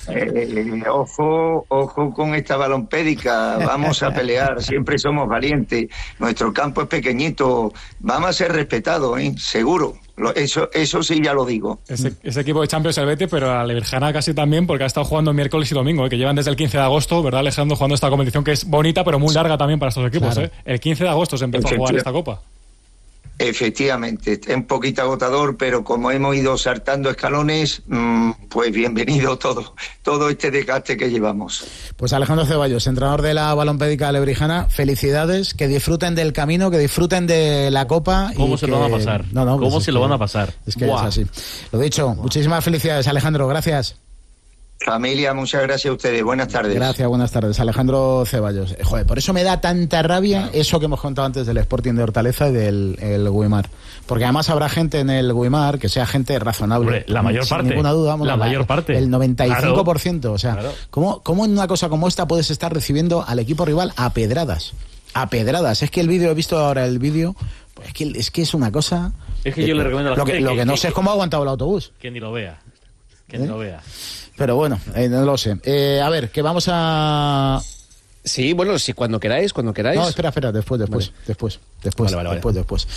Ojo con esta balompédica, vamos a pelear, siempre somos valientes, nuestro campo es pequeñito, vamos a ser respetados, seguro. Eso sí ya lo digo. Ese equipo de Champions el Betis, pero a la Leverjana casi también, porque ha estado jugando miércoles y domingo, que llevan desde el 15 de agosto, ¿verdad, Alejandro? Jugando esta competición que es bonita, pero muy larga también para estos equipos. Claro. El 15 de agosto se empezó a jugar esta Copa. Efectivamente, es un poquito agotador, pero como hemos ido saltando escalones, pues bienvenido todo este desgaste que llevamos. Pues Alejandro Ceballos, entrenador de la Balompédica Lebrijana, felicidades, que disfruten del camino, que disfruten de la Copa. ¿Cómo se lo van a pasar? ¿Cómo se lo van a pasar? Es que es así. Lo dicho, muchísimas felicidades, Alejandro, gracias. Familia, muchas gracias a ustedes. Buenas tardes. Gracias, buenas tardes. Alejandro Ceballos. Joder, por eso me da tanta rabia eso que hemos contado antes del Sporting de Hortaleza y del Guimar. Porque además habrá gente en el Guimar que sea gente razonable. Hombre, la mayor parte. Sin ninguna duda. Bueno, la mayor parte. El 95%. Claro. O sea, claro. ¿cómo en una cosa como esta puedes estar recibiendo al equipo rival a pedradas? A pedradas. Es que el vídeo, he visto ahora el vídeo, pues es que es una cosa... Es que yo le recomiendo a la gente lo que no sé es cómo ha aguantado el autobús. Que ni lo vea. Que ni lo vea. Pero bueno, no lo sé. A ver, que vamos a... Sí, bueno, sí, cuando queráis. No, espera, después. Vale. Después.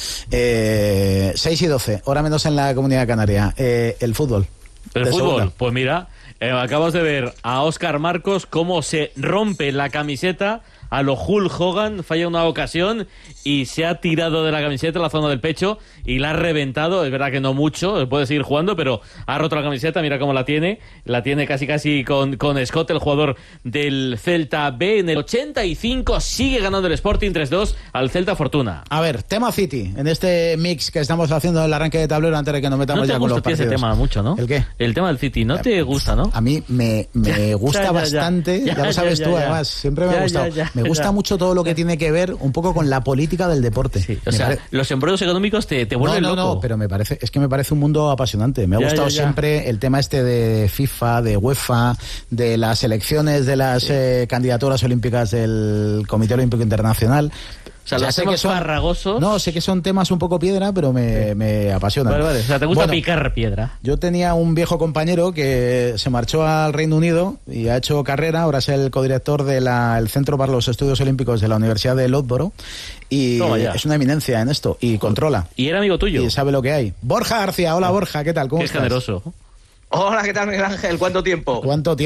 6 y 12, hora menos en la Comunidad Canaria. El fútbol. El fútbol, pues mira, acabas de ver a Óscar Marcos cómo se rompe la camiseta a lo Hulk Hogan, falla una ocasión y se ha tirado de la camiseta a la zona del pecho y la ha reventado. Es verdad que no mucho, puede seguir jugando, pero ha roto la camiseta, mira cómo la tiene casi con Scott, el jugador del Celta B. En el 85 sigue ganando el Sporting 3-2 al Celta Fortuna. A ver, tema City, en este mix que estamos haciendo en el arranque de tablero antes de que nos metamos ya con los partidos. No te gusta ese tema mucho, ¿no? ¿El qué? El tema del City, ¿no te gusta, no? A mí me gusta bastante, ya lo sabes tú, además, siempre me ha gustado. Me gusta mucho todo lo que tiene que ver un poco con la política del deporte. Sí, o sea, los embrollos económicos te vuelven loco. No, pero me parece un mundo apasionante. Me ha gustado siempre el tema este de FIFA, de UEFA, de las elecciones de las candidaturas olímpicas del Comité Olímpico Internacional. O sea, los temas farragosos... No, sé que son temas un poco piedra, pero me apasionan. Vale. O sea, ¿te gusta picar piedra? Yo tenía un viejo compañero que se marchó al Reino Unido y ha hecho carrera, ahora es el codirector del Centro para los Estudios Olímpicos de la Universidad de Loughborough y es una eminencia en esto y controla. ¿Y era amigo tuyo? Y sabe lo que hay. Borja García, hola Borja, ¿qué tal? ¿Cómo estás? Qué generoso. Hola, ¿qué tal, Miguel Ángel? ¿Cuánto tiempo?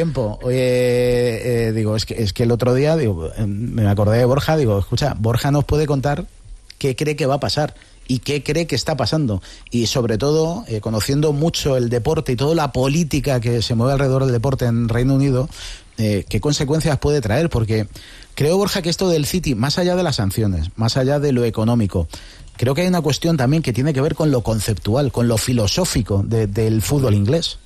Digo, es que el otro día me acordé de Borja, digo, escucha, Borja nos puede contar qué cree que va a pasar y qué cree que está pasando. Y sobre todo, conociendo mucho el deporte y toda la política que se mueve alrededor del deporte en Reino Unido, qué consecuencias puede traer, porque creo, Borja, que esto del City, más allá de las sanciones, más allá de lo económico, creo que hay una cuestión también que tiene que ver con lo conceptual, con lo filosófico del fútbol inglés.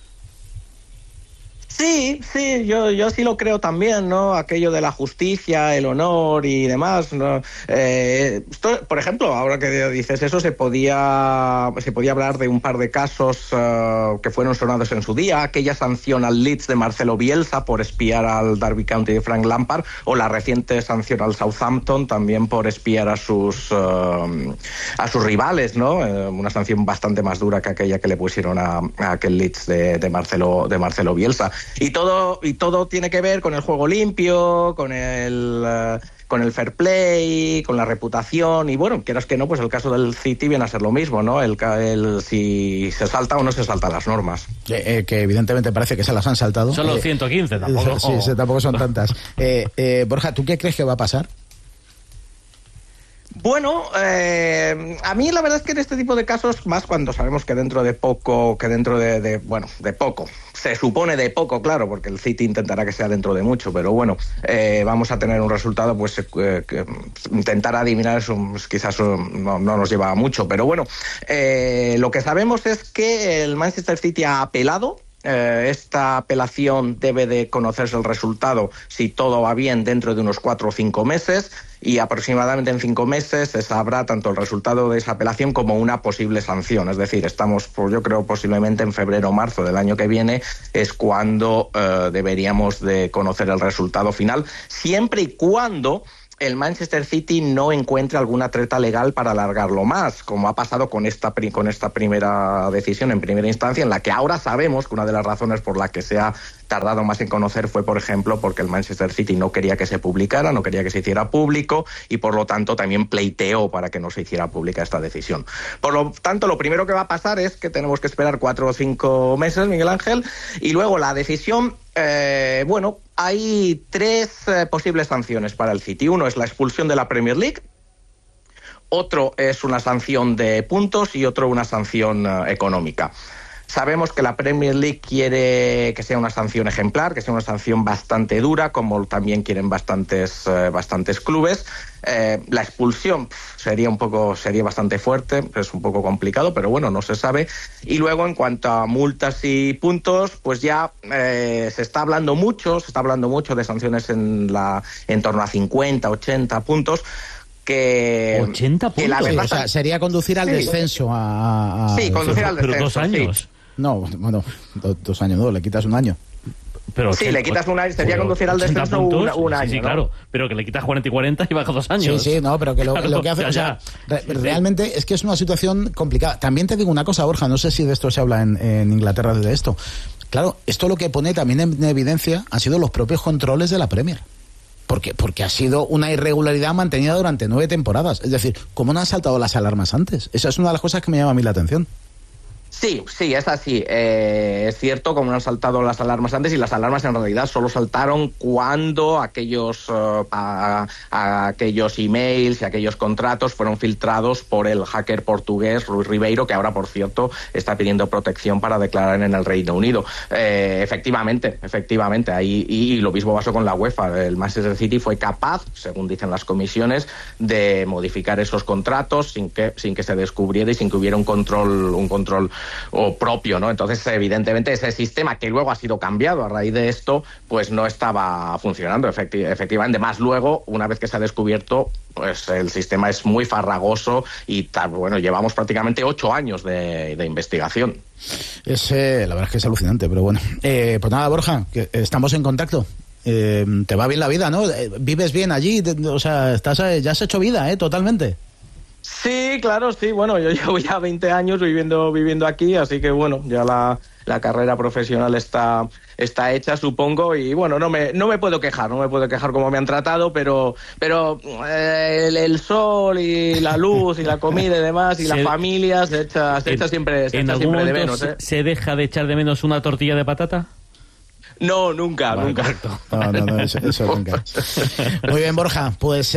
Sí, yo sí lo creo también, ¿no? Aquello de la justicia, el honor y demás, ¿no? Esto, por ejemplo, ahora que dices eso, se podía hablar de un par de casos que fueron sonados en su día, aquella sanción al Leeds de Marcelo Bielsa por espiar al Derby County de Frank Lampard, o la reciente sanción al Southampton también por espiar a sus rivales, ¿no? Una sanción bastante más dura que aquella que le pusieron a aquel Leeds de Marcelo Bielsa. Y todo tiene que ver con el juego limpio, con el fair play, con la reputación, y bueno, quieras que no, pues el caso del City viene a ser lo mismo, ¿no? El si se salta o no se saltan las normas. Que evidentemente parece que se las han saltado. Son los 115, tampoco. Sí, tampoco son tantas. Borja, ¿tú qué crees que va a pasar? Bueno, a mí la verdad es que en este tipo de casos, más cuando sabemos que dentro de poco, se supone de poco, claro, porque el City intentará que sea dentro de mucho, pero bueno, vamos a tener un resultado, pues que intentar adivinar eso quizás no nos lleva a mucho, pero bueno, lo que sabemos es que el Manchester City ha apelado. Esta apelación debe de conocerse el resultado, si todo va bien, dentro de unos 4 o 5 meses, y aproximadamente en 5 meses se sabrá tanto el resultado de esa apelación como una posible sanción. Es decir, estamos, pues yo creo, posiblemente en febrero o marzo del año que viene es cuando deberíamos de conocer el resultado final, siempre y cuando el Manchester City no encuentre alguna treta legal para alargarlo más, como ha pasado con esta primera decisión en primera instancia, en la que ahora sabemos que una de las razones por la que se ha tardado más en conocer fue, por ejemplo, porque el Manchester City no quería que se publicara, no quería que se hiciera público y, por lo tanto, también pleiteó para que no se hiciera pública esta decisión. Por lo tanto, lo primero que va a pasar es que tenemos que esperar 4 o 5 meses, Miguel Ángel, y luego la decisión... hay 3 posibles sanciones para el City. Uno es la expulsión de la Premier League, otro es una sanción de puntos y otro una sanción económica. Sabemos que la Premier League quiere que sea una sanción ejemplar, que sea una sanción bastante dura, como también quieren bastantes clubes. La expulsión sería bastante fuerte, es un poco complicado, pero bueno, no se sabe. Y luego, en cuanto a multas y puntos, pues ya se está hablando mucho de sanciones en torno a 50, 80 puntos. Que 80 puntos. Que la verdad, o sea, sería conducir al descenso Sí, conducir al descenso. Pero 2 años. Sí. No, bueno, 2 años no, le quitas un año. Pero sí, le quitas un año, sería conducir al descenso un año. Sí, ¿no? claro, pero que le quitas 40 y 40 y baja 2 años. Sí, no, pero que lo que hace, ya, o sea, realmente es que es una situación complicada. También te digo una cosa, Borja, no sé si de esto se habla en Inglaterra de esto. Claro, esto lo que pone también en evidencia han sido los propios controles de la Premier. Porque ha sido una irregularidad mantenida durante 9 temporadas. Es decir, ¿cómo no han saltado las alarmas antes? Esa es una de las cosas que me llama a mí la atención. Sí, es así. Es cierto, como no han saltado las alarmas antes, y las alarmas en realidad solo saltaron cuando aquellos emails y aquellos contratos fueron filtrados por el hacker portugués Rui Ribeiro, que ahora, por cierto, está pidiendo protección para declarar en el Reino Unido. Efectivamente, ahí, y lo mismo pasó con la UEFA. El Manchester City fue capaz, según dicen las comisiones, de modificar esos contratos sin que se descubriera y sin que hubiera un control propio, ¿no? Entonces, evidentemente, ese sistema que luego ha sido cambiado a raíz de esto, pues no estaba funcionando efectivamente. Más luego, una vez que se ha descubierto, pues el sistema es muy farragoso y llevamos prácticamente 8 años de investigación. La verdad es que es alucinante, pero bueno. Pues nada, Borja, que estamos en contacto. Te va bien la vida, ¿no? Vives bien allí, o sea, ya has hecho vida, totalmente. Sí, claro, sí. Bueno, yo llevo ya 20 años viviendo aquí, así que bueno, ya la carrera profesional está hecha, supongo, y bueno, no me puedo quejar como me han tratado, pero el sol y la luz y la comida y demás y la familia se echa siempre de menos. ¿Se deja de echar de menos una tortilla de patata? No, nunca. No, eso nunca. Muy bien, Borja, pues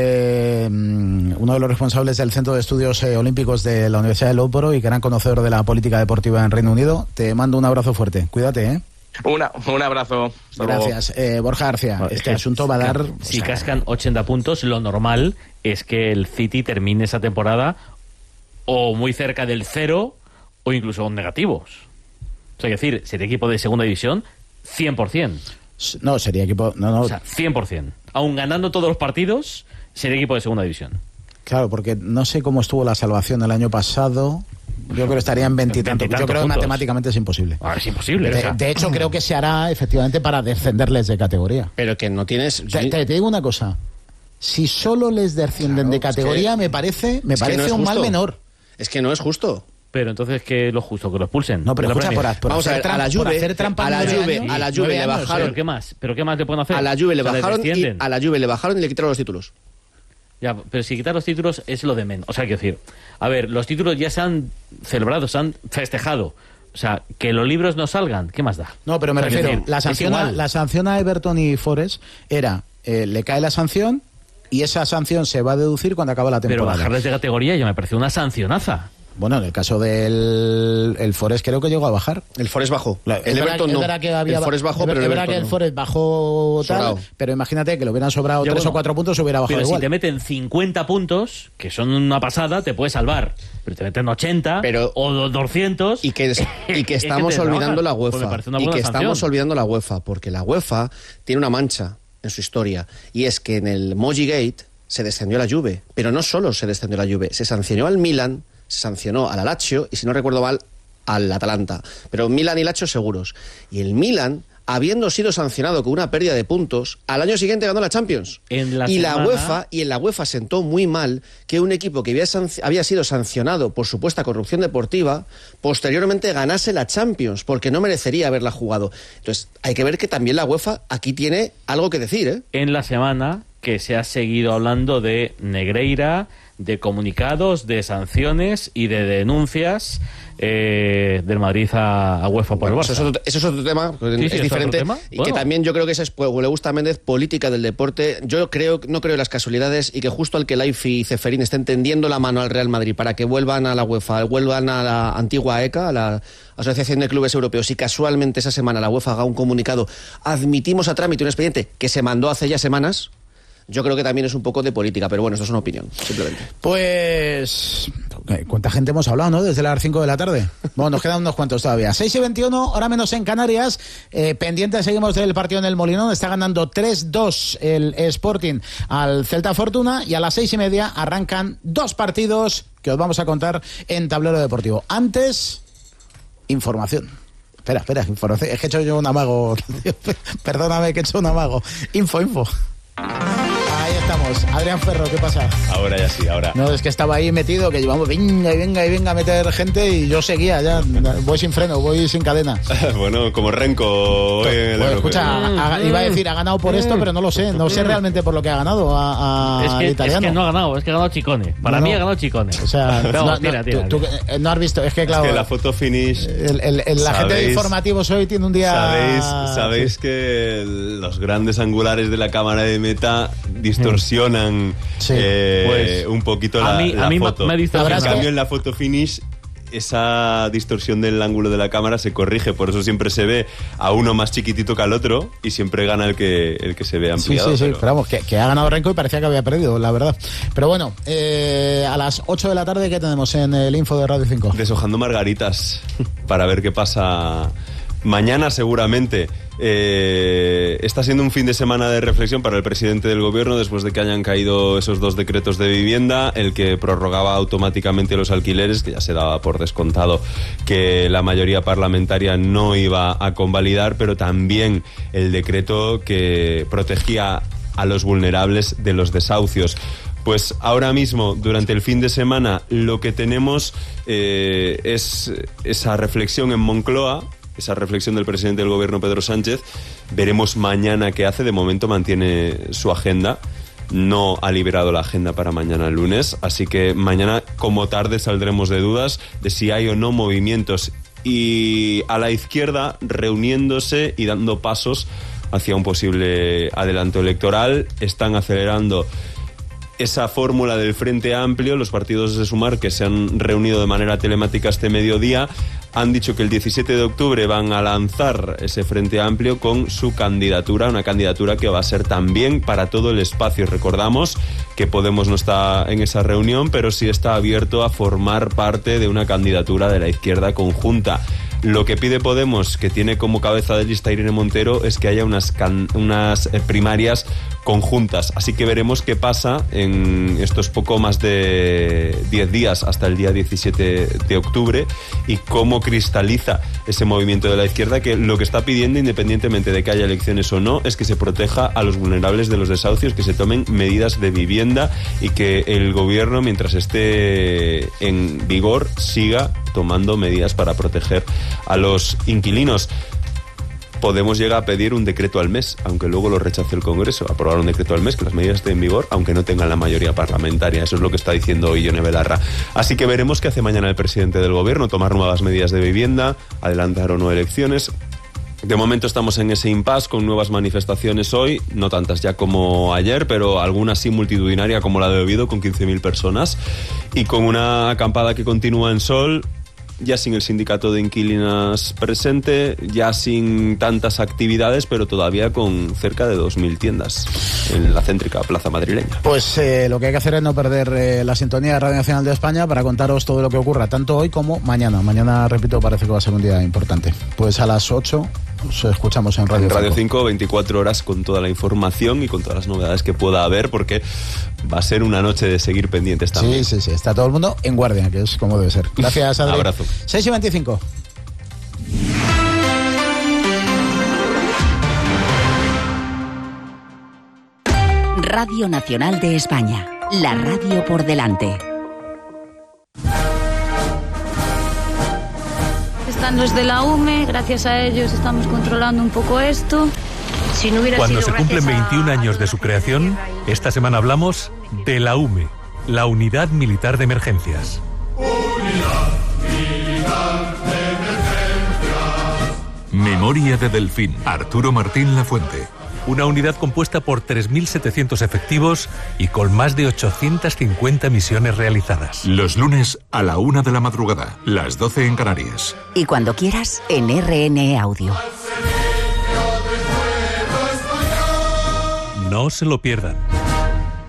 uno de los responsables del Centro de Estudios Olímpicos de la Universidad de Loughborough y gran conocedor de la política deportiva en Reino Unido, te mando un abrazo fuerte. Cuídate, ¿eh? Un abrazo. Gracias. Borja García, este asunto va a dar... Si cascan 80 puntos, lo normal es que el City termine esa temporada o muy cerca del 0 o incluso con negativos. O sea, es decir, sería equipo de segunda división 100%. No, sería equipo... No. O sea, 100%. Aún ganando todos los partidos, sería equipo de segunda división. Claro, porque no sé cómo estuvo la salvación el año pasado. Yo creo que estaría en 20 y tantos. Yo creo que matemáticamente es imposible. Es imposible. De hecho, creo que se hará efectivamente para descenderles de categoría. Pero que no tienes... Te digo una cosa. Si solo les descienden de categoría, me parece un mal menor. Es que no es justo. Pero entonces, ¿qué es lo justo? ¿Que lo expulsen? No, pero escucha, vamos a ver, a la Juve le bajaron... ¿Pero qué más le pueden hacer? A la Juve le bajaron y le quitaron los títulos. Ya, pero si quitar los títulos es lo de menos. O sea, quiero decir, a ver, los títulos ya se han celebrado, se han festejado. O sea, que los libros no salgan, ¿qué más da? No, pero me refiero, la sanción a Everton y Forest era, le cae la sanción y esa sanción se va a deducir cuando acaba la temporada. Pero bajarles de categoría ya me pareció una sancionaza. Bueno, en el caso del Forest creo que llegó a bajar. El Forest bajó. El Everton no. El Forest bajó, pero el Everton que el Forest bajó tal, pero imagínate que le hubieran sobrado 3 o 4 puntos, hubiera bajado pero igual. Si te meten 50 puntos, que son una pasada, te puedes salvar. Pero te meten 80 o 200... Y que estamos olvidando la UEFA. Estamos olvidando la UEFA, porque la UEFA tiene una mancha en su historia, y es que en el Moji Gate se descendió la Juve, pero no solo se descendió la Juve, se sancionó al Milan, se sancionó al Lazio y, si no recuerdo mal, al Atalanta. Pero Milan y Lazio seguros. Y el Milan habiendo sido sancionado con una pérdida de puntos, al año siguiente ganó la Champions. La UEFA sentó muy mal que un equipo que había sido sancionado por supuesta corrupción deportiva, posteriormente ganase la Champions, porque no merecería haberla jugado. Entonces, hay que ver que también la UEFA aquí tiene algo que decir, ¿eh? En la semana que se ha seguido hablando de Negreira, de comunicados, de sanciones y de denuncias del Madrid a UEFA por el Barça. Eso es otro tema, es diferente. Tema. Y bueno, que también yo creo que esa es, pues, le gusta a Méndez, política del deporte. Yo no creo en las casualidades, y que justo al que Laifi y Ceferín estén tendiendo la mano al Real Madrid para que vuelvan a la UEFA, vuelvan a la antigua ECA, a la Asociación de Clubes Europeos, y casualmente esa semana la UEFA haga un comunicado, admitimos a trámite un expediente que se mandó hace ya semanas. Yo creo que también es un poco de política, pero bueno, esto es una opinión, simplemente. Pues, ¿cuánta gente hemos hablado, no? Desde las 5 de la tarde. Bueno, nos quedan unos cuantos todavía. 6:21, hora menos en Canarias. Pendientes seguimos del partido en el Molinón. Está ganando 3-2 el Sporting al Celta Fortuna. Y a las 6:30 arrancan 2 partidos que os vamos a contar en Tablero Deportivo. Antes, información. Espera, información. Es que he hecho yo un amago. Perdóname que he hecho un amago. Info. Ahí estamos. Adrián Ferro, ¿qué pasa? Ahora ya sí, ahora. No, es que estaba ahí metido, que llevamos venga a meter gente, y yo seguía ya. Voy sin freno, voy sin cadena. Bueno, como Renko. Pues, escucha, iba a decir, ha ganado por esto, pero no lo sé. No sé realmente por lo que ha ganado al italiano. Es que no ha ganado, es que ha ganado Chicone. Para mí ha ganado Chicone. O sea, tira. Tú no has visto, es que claro. Es que la foto finish. La gente de informativos hoy tiene un día. Sabéis que los grandes angulares de la cámara de meta distorsionan pues, un poquito la foto. Me en cambio, en la foto finish, esa distorsión del ángulo de la cámara se corrige, por eso siempre se ve a uno más chiquitito que al otro, y siempre gana el que se ve ampliado. Sí, pero vamos, que ha ganado Renko y parecía que había perdido, la verdad. Pero bueno, a las 8 de la tarde, ¿qué tenemos en el Info de Radio 5? Deshojando margaritas para ver qué pasa mañana, seguramente. Está siendo un fin de semana de reflexión para el presidente del gobierno después de que hayan caído esos 2 decretos de vivienda, el que prorrogaba automáticamente los alquileres, que ya se daba por descontado que la mayoría parlamentaria no iba a convalidar, pero también el decreto que protegía a los vulnerables de los desahucios. Pues ahora mismo, durante el fin de semana, lo que tenemos es esa reflexión en Moncloa, esa reflexión del presidente del gobierno, Pedro Sánchez. Veremos mañana qué hace. De momento mantiene su agenda. No ha liberado la agenda para mañana lunes. Así que mañana, como tarde, saldremos de dudas de si hay o no movimientos. Y a la izquierda, reuniéndose y dando pasos hacia un posible adelanto electoral. Están acelerando esa fórmula del Frente Amplio. Los partidos de Sumar, que se han reunido de manera telemática este mediodía, han dicho que el 17 de octubre van a lanzar ese Frente Amplio con su candidatura, una candidatura que va a ser también para todo el espacio. Recordamos que Podemos no está en esa reunión, pero sí está abierto a formar parte de una candidatura de la izquierda conjunta. Lo que pide Podemos, que tiene como cabeza de lista Irene Montero, es que haya unas primarias conjuntas. Así que veremos qué pasa en estos poco más de 10 días hasta el día 17 de octubre y cómo cristaliza ese movimiento de la izquierda, que lo que está pidiendo, independientemente de que haya elecciones o no, es que se proteja a los vulnerables de los desahucios, que se tomen medidas de vivienda y que el gobierno, mientras esté en vigor, siga tomando medidas para proteger a los inquilinos. Podemos llegar a pedir un decreto al mes, aunque luego lo rechace el Congreso, aprobar un decreto al mes, que las medidas estén en vigor, aunque no tengan la mayoría parlamentaria. Eso es lo que está diciendo hoy Ione Belarra. Así que veremos qué hace mañana el presidente del gobierno, tomar nuevas medidas de vivienda, adelantar o no elecciones. De momento estamos en ese impasse con nuevas manifestaciones hoy, no tantas ya como ayer, pero algunas sí multitudinaria, como la de Oviedo, con 15.000 personas, y con una acampada que continúa en Sol, ya sin el sindicato de inquilinas presente, ya sin tantas actividades, pero todavía con cerca de 2.000 tiendas en la céntrica plaza madrileña. Pues lo que hay que hacer es no perder la sintonía de Radio Nacional de España para contaros todo lo que ocurra, tanto hoy como mañana. Mañana, repito, parece que va a ser un día importante. Pues a las 8 os escuchamos en Radio 5. Radio 5, 24 horas con toda la información y con todas las novedades que pueda haber, porque va a ser una noche de seguir pendientes también. Sí, está todo el mundo en guardia, que es como debe ser. Gracias, Adri. Abrazo. 6:25. Radio Nacional de España. La radio por delante. Están los de la UME, gracias a ellos estamos controlando un poco esto. Si no Cuando se cumplen 21 años de su creación, esta semana hablamos de la UME, la Unidad Militar de Emergencias. Memoria de Delfín, Arturo Martín Lafuente. Una unidad compuesta por 3.700 efectivos y con más de 850 misiones realizadas. Los lunes a la 1 de la madrugada, las 12 en Canarias. Y cuando quieras, en RN Audio. No se lo pierdan.